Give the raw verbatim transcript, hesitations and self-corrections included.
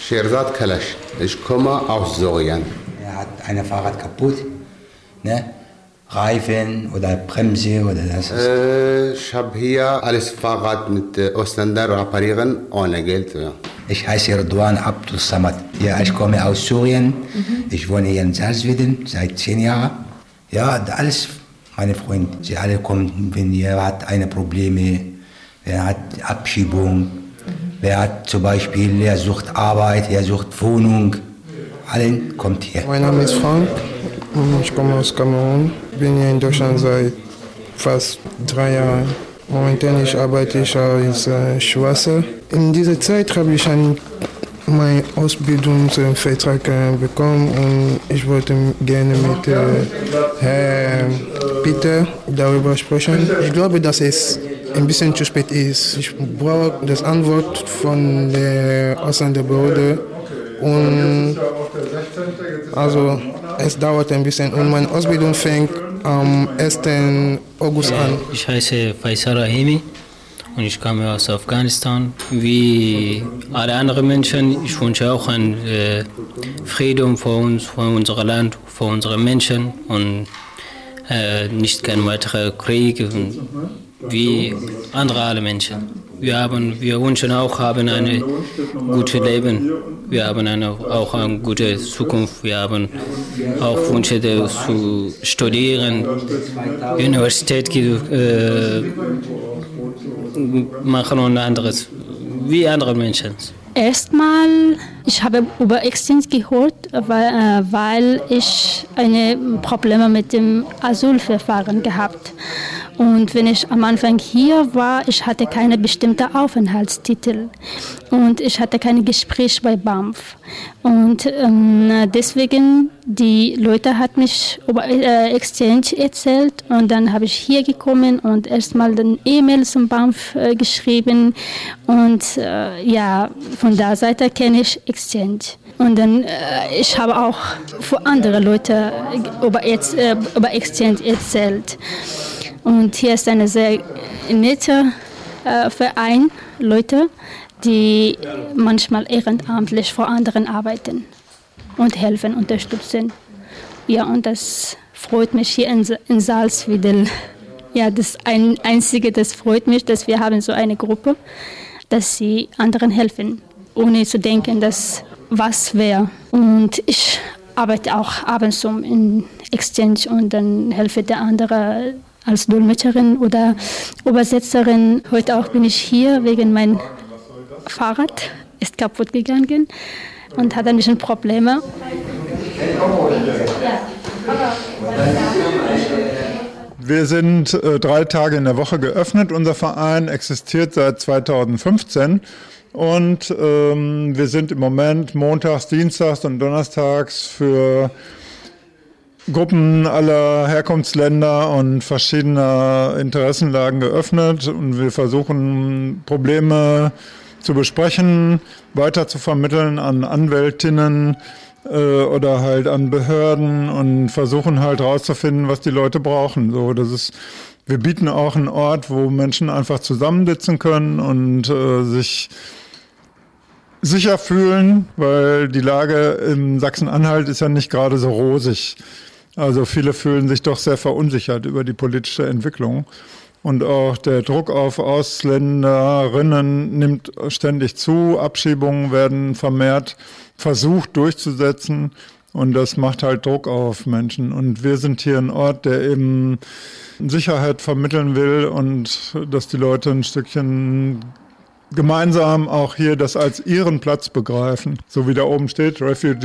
Sherzad Kalash. Ich komme aus Syrien. Er hat ein Fahrrad kaputt, ne? Reifen oder Bremse oder das. Äh, ich habe hier alles Fahrrad mit äh, Ausländern reparieren ohne Geld. Ja. Ich heiße Redouan Abdul Samad. Ja, ich komme aus Syrien. Mhm. Ich wohne hier in Salzwedel seit zehn Jahren. Ja, alles meine Freunde. Sie alle kommen, wenn ihr hat eine Probleme, wer hat Abschiebung, mhm. wer hat zum Beispiel, er sucht Arbeit, er sucht Wohnung. Allen kommt hier. Mein Name ist Frank. Ich komme aus Kamerun, bin hier in Deutschland seit fast drei Jahren. Momentan ich arbeite ich als äh, Schwasser. In dieser Zeit habe ich einen, meinen Ausbildungsvertrag äh, bekommen und ich wollte gerne mit äh, Herrn Peter darüber sprechen. Ich glaube, dass es ein bisschen zu spät ist. Ich brauche das Antwort von der Ausländerbehörde. Und also es dauert ein bisschen und meine Ausbildung fängt am ersten August an. Ich heiße Faisal Rahimi und ich komme aus Afghanistan. Wie alle anderen Menschen, ich wünsche auch einen äh, Frieden für uns, für unser Land, für unsere Menschen und äh, nicht kein weiterer Krieg wie andere alle Menschen. Wir haben, wir wünschen auch haben ein gutes Leben. Wir haben eine, auch eine gute Zukunft. Wir haben auch Wünsche zu studieren, Universität äh, machen und anderes, wie andere Menschen. Erstmal, ich habe über Exchange gehört, weil, weil ich eine Probleme mit dem Asylverfahren gehabt. Und wenn ich am Anfang hier war, ich hatte keine bestimmte Aufenthaltstitel und ich hatte kein Gespräch bei B A M F. Und ähm, deswegen, die Leute hat mich über äh, Exchange erzählt und dann habe ich hier gekommen und erstmal den E-Mail zum B A M F äh, geschrieben und äh, ja, von der Seite kenne ich Exchange. Und dann, äh, ich habe auch für andere Leute über, äh, über Exchange erzählt. Und hier ist ein sehr netter äh, Verein, Leute, die manchmal ehrenamtlich vor anderen arbeiten und helfen, unterstützen. Ja, und das freut mich hier in, in Salzwedel. Ja, das ein, Einzige, das freut mich, dass wir haben so eine Gruppe, dass sie anderen helfen, ohne zu denken, dass was wäre. Und ich arbeite auch ab und zu in Exchange und dann helfe der andere als Dolmetscherin oder Übersetzerin. Heute auch bin ich hier wegen mein Fahrrad ist kaputt gegangen und hat ein bisschen Probleme. Wir sind äh, drei Tage in der Woche geöffnet. Unser Verein existiert seit zweitausendfünfzehn und ähm, wir sind im Moment montags, dienstags und donnerstags für Gruppen aller Herkunftsländer und verschiedener Interessenlagen geöffnet und wir versuchen Probleme zu besprechen, weiter zu vermitteln an Anwältinnen äh, oder halt an Behörden und versuchen halt rauszufinden, was die Leute brauchen. So, das ist, wir bieten auch einen Ort, wo Menschen einfach zusammensitzen können und äh, sich sicher fühlen, weil die Lage in Sachsen-Anhalt ist ja nicht gerade so rosig. Also viele fühlen sich doch sehr verunsichert über die politische Entwicklung. Und auch der Druck auf Ausländerinnen nimmt ständig zu. Abschiebungen werden vermehrt versucht durchzusetzen. Und das macht halt Druck auf Menschen. Und wir sind hier ein Ort, der eben Sicherheit vermitteln will und dass die Leute ein Stückchen gemeinsam auch hier das als ihren Platz begreifen. So wie da oben steht, Refugee